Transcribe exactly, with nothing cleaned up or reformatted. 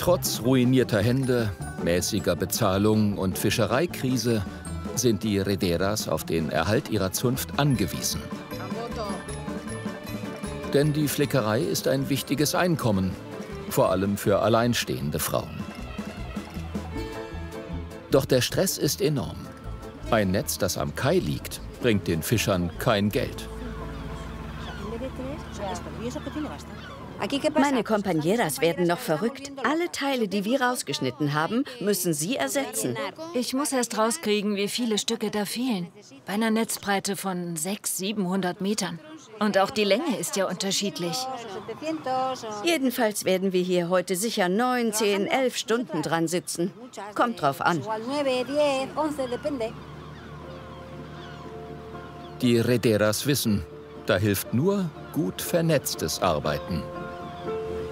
Trotz ruinierter Hände, mäßiger Bezahlung und Fischereikrise sind die Rederas auf den Erhalt ihrer Zunft angewiesen. Denn die Flickerei ist ein wichtiges Einkommen, vor allem für alleinstehende Frauen. Doch der Stress ist enorm. Ein Netz, das am Kai liegt, bringt den Fischern kein Geld. Meine Compañeras werden noch verrückt. Alle Teile, die wir rausgeschnitten haben, müssen sie ersetzen. Ich muss erst rauskriegen, wie viele Stücke da fehlen. Bei einer Netzbreite von sechshundert, siebenhundert Metern. Und auch die Länge ist ja unterschiedlich. Jedenfalls werden wir hier heute sicher neun, zehn, elf Stunden dran sitzen. Kommt drauf an. Die Rederas wissen, da hilft nur gut vernetztes Arbeiten.